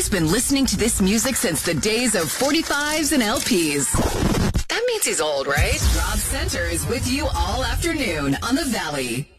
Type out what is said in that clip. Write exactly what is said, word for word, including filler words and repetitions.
Rob's been listening to this music since the days of forty-fives and L Ps. That means he's old, right? Rob Center is with you all afternoon on The Valley.